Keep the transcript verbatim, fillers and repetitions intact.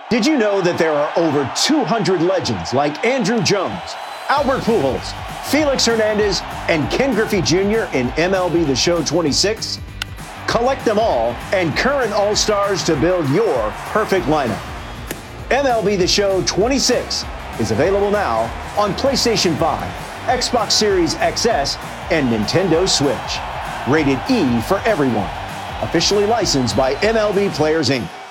Did you know that there are over two hundred legends like Andruw Jones, Albert Pujols, Felix Hernandez, and Ken Griffey Junior in M L B The Show twenty-six? Collect them all and current All-Stars to build your perfect lineup. M L B The Show twenty-six is available now on PlayStation five, Xbox Series X S, and Nintendo Switch. Rated E for everyone. Officially licensed by M L B Players, Incorporated